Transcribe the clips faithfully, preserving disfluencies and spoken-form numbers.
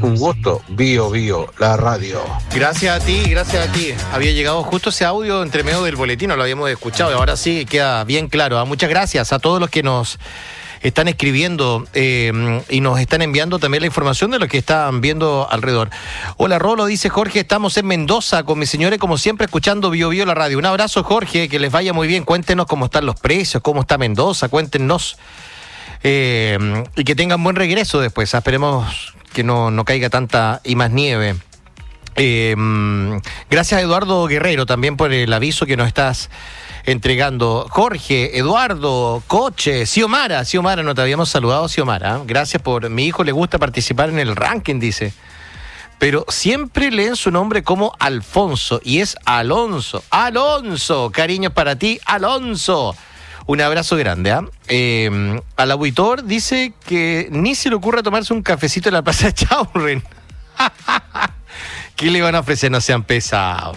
Un gusto, Bio Bio, la radio. Gracias a ti, gracias a ti. Había llegado justo ese audio entre medio del boletín, no lo habíamos escuchado y ahora sí queda bien claro. ¿eh? Muchas gracias a todos los que nos están escribiendo eh, y nos están enviando también la información de lo que están viendo alrededor. Hola Rolo, dice Jorge, estamos en Mendoza con mis señores como siempre escuchando Bio Bio la radio. Un abrazo Jorge, que les vaya muy bien, cuéntenos cómo están los precios, cómo está Mendoza, cuéntenos eh, y que tengan buen regreso después, esperemos que no, no caiga tanta y más nieve. Eh, gracias a Eduardo Guerrero también por el aviso que nos estás entregando. Jorge, Eduardo, Coche, Xiomara, Xiomara, no te habíamos saludado, Xiomara. Gracias por, mi hijo le gusta participar en el ranking, dice. Pero siempre leen su nombre como Alfonso y es Alonso. Alonso, cariños para ti, Alonso. Un abrazo grande, ¿ah? ¿eh? Eh, al auditor dice que ni se le ocurra tomarse un cafecito en la Plaza Chaurren. ¿Qué le van a ofrecer? No sean pesados.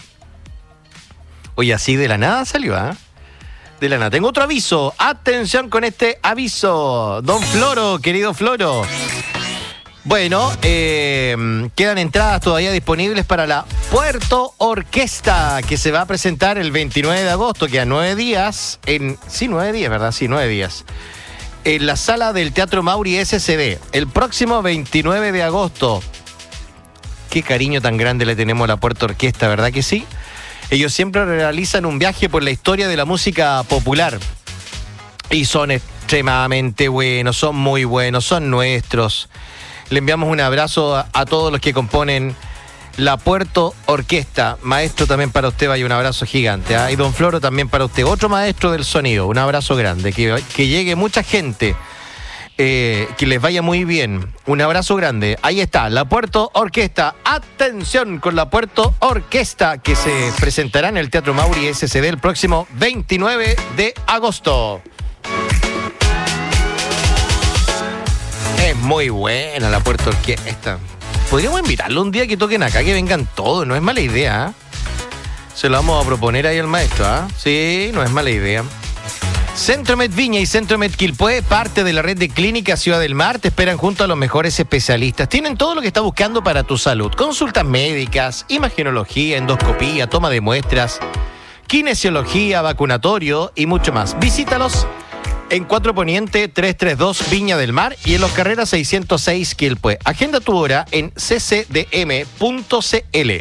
Oye, así de la nada salió, ¿ah? ¿eh? De la nada. Tengo otro aviso. Atención con este aviso. Don Floro, querido Floro. Bueno, eh, quedan entradas todavía disponibles para la Puerto Orquesta, que se va a presentar el veintinueve de agosto, que a nueve días, en sí, nueve días, ¿verdad? Sí, nueve días. En la sala del Teatro Mauri S C D, el próximo veintinueve de agosto. Qué cariño tan grande le tenemos a la Puerto Orquesta, ¿verdad que sí? Ellos siempre realizan un viaje por la historia de la música popular. Y son extremadamente buenos, son muy buenos, son nuestros. Le enviamos un abrazo a, a todos los que componen la Puerto Orquesta. Maestro, también para usted vaya un abrazo gigante. ¿eh? Y don Floro, también para usted, otro maestro del sonido. Un abrazo grande. Que, que llegue mucha gente. Eh, que les vaya muy bien. Un abrazo grande. Ahí está, la Puerto Orquesta. Atención con la Puerto Orquesta, que se presentará en el Teatro Mauri S C D el próximo veintinueve de agosto. Es muy buena la Puerto Orquesta. Podríamos invitarlo un día que toquen acá, que vengan todos. No es mala idea. ¿eh? Se lo vamos a proponer ahí al maestro. ¿eh? Sí, no es mala idea. Centromed Viña y Centromed Quilpué, parte de la red de clínicas Ciudad del Mar, te esperan junto a los mejores especialistas. Tienen todo lo que estás buscando para tu salud. Consultas médicas, imagenología, endoscopía, toma de muestras, kinesiología, vacunatorio y mucho más. Visítalos en Cuatro Poniente trescientos treinta y dos Viña del Mar y en Los Carreras seiscientos seis Quilpué. Agenda tu hora en c c d m punto c l.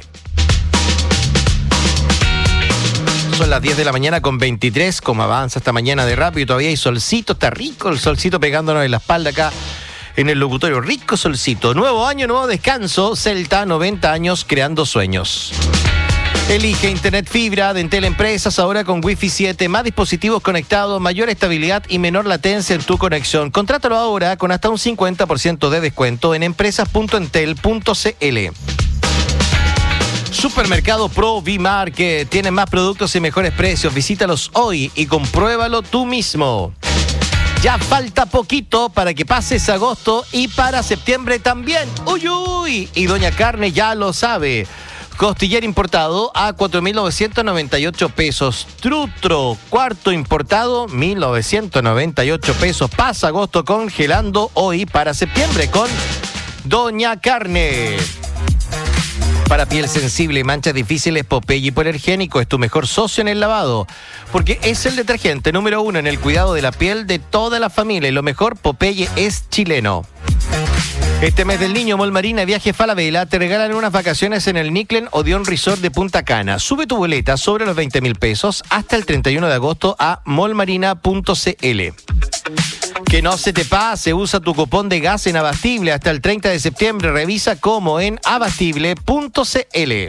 Son las diez de la mañana con veintitrés, como avanza esta mañana de rápido, todavía hay solcito, está rico el solcito pegándonos en la espalda acá en el locutorio, rico solcito. Nuevo año, nuevo descanso, Celta, noventa años creando sueños. Elige Internet Fibra de Entel Empresas, ahora con Wi-Fi siete, más dispositivos conectados, mayor estabilidad y menor latencia en tu conexión. Contrátalo ahora con hasta un cincuenta por ciento de descuento en empresas punto entel punto c l. Supermercado Pro V-Market, tienen más productos y mejores precios. Visítalos hoy y compruébalo tú mismo. Ya falta poquito para que pases agosto y para septiembre también. ¡Uy, uy! Y Doña Carne ya lo sabe. Costillar importado a cuatro mil novecientos noventa y ocho pesos. Trutro, cuarto importado, mil novecientos noventa y ocho pesos. Pasa agosto congelando hoy para septiembre con Doña Carne. Para piel sensible y manchas difíciles, Popeye Hipoalergénico es tu mejor socio en el lavado, porque es el detergente número uno en el cuidado de la piel de toda la familia. Y lo mejor, Popeye es chileno. Este mes del niño, Mall Marina Viaje Falabella te regalan unas vacaciones en el Niclen Odeon Resort de Punta Cana. Sube tu boleta sobre los veinte mil pesos hasta el treinta y uno de agosto a mall marina punto c l. Que no se te pase, usa tu cupón de gas en Abastible hasta el treinta de septiembre. Revisa cómo en abastible punto c l.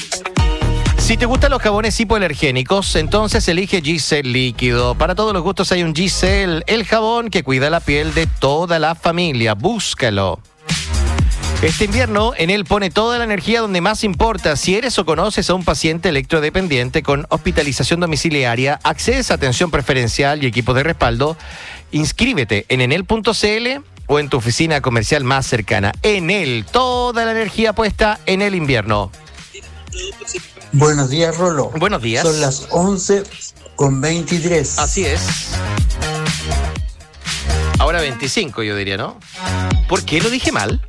Si te gustan los jabones hipoalergénicos, entonces elige Giselle Líquido. Para todos los gustos hay un Giselle, el jabón que cuida la piel de toda la familia. Búscalo. Este invierno, Enel pone toda la energía donde más importa. Si eres o conoces a un paciente electrodependiente con hospitalización domiciliaria, accedes a atención preferencial y equipo de respaldo, inscríbete en enel punto c l o en tu oficina comercial más cercana. Enel, toda la energía puesta en el invierno. Buenos días, Rolo. Buenos días. Son las once con veintitrés. Así es. Ahora veinticinco, yo diría, ¿no? ¿Por qué lo dije mal?